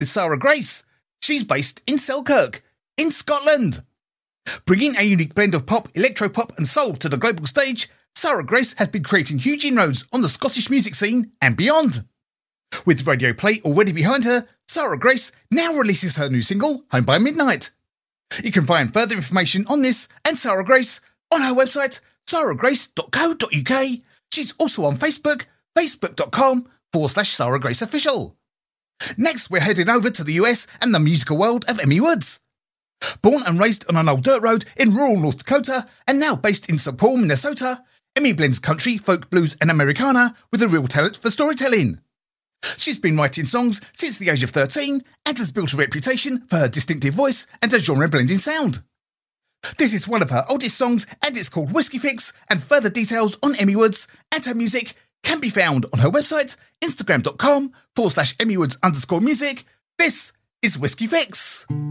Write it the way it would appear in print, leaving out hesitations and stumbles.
is Sarah Grace. She's based in Selkirk, in Scotland. Bringing a unique blend of pop, electropop and soul to the global stage, Sarah Grace has been creating huge inroads on the Scottish music scene and beyond. With radio play already behind her, Sarah Grace now releases her new single, Home by Midnight. You can find further information on this and Sarah Grace on her website, sarahgrace.co.uk. She's also on Facebook, facebook.com/Sarah Grace Official. Next, we're heading over to the US and the musical world of Emmy Woods. Born and raised on an old dirt road in rural North Dakota and now based in St. Paul, Minnesota, Emmy blends country, folk, blues and Americana with a real talent for storytelling. She's been writing songs since the age of 13 and has built a reputation for her distinctive voice and her genre-blending sound. This is one of her oldest songs and it's called Whiskey Fix, and further details on Emmy Woods and her music can be found on her website, instagram.com/EmmyWoods_music. This is Whiskey Fix.